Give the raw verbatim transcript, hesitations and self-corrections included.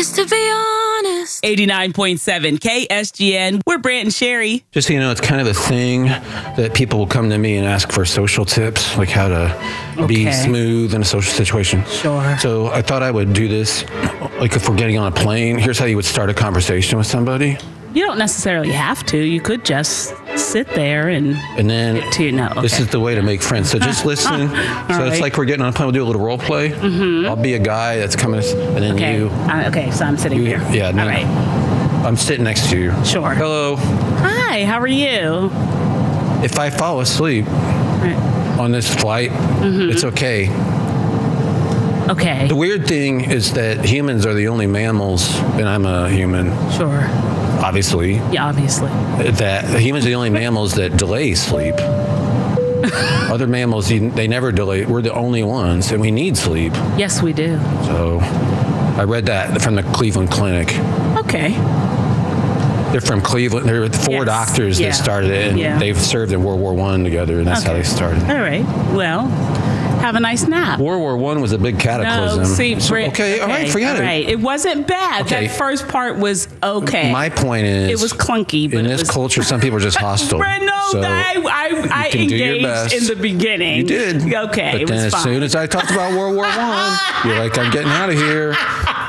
Just to be honest. eighty-nine point seven K S G N. We're Brant and Sherry. Just so you know, it's kind of a thing that people will come to me and ask for social tips, like how to be Okay. smooth in a social situation. Sure. So I thought I would do this, like if we're getting on a plane, here's how you would start a conversation with somebody. You don't necessarily have to. You could just sit there and And then get to know. this Okay. is the way to make friends. So just listen. so right. it's like we're getting on a plane. We'll do a little role play. Mm-hmm. I'll be a guy that's coming, and then Okay. you. Uh, okay, so I'm sitting You- here. yeah, All no. right. I'm sitting next to you. Sure. Hello. Hi, how are you? If I fall asleep Right. on this flight, Mm-hmm. it's okay. Okay. The weird thing is that humans are the only mammals, and I'm a human, Sure. obviously, Yeah, obviously. that humans are the only mammals that delay sleep. Other mammals, you- they never delay. We're the only ones, and we need sleep. Yes, we do. So I read that from the Cleveland Clinic. Okay. They're from Cleveland. There were four Yes. doctors Yeah. that started it, and Yeah. they've served in World War One together, and that's how Okay. they started. All right. Well, have a nice nap. World War One was a big cataclysm. No, see, So- Brit- okay, all right, forget all it. right. It wasn't bad. Okay. That first part was okay. My point is, It was clunky, but in it this was- culture, some people are just hostile. Brett, no, So I, I, I can do your engaged best. in the beginning. you did. Okay, But it then was as fine. soon as I talked about World War One, you're like, I'm getting out of here.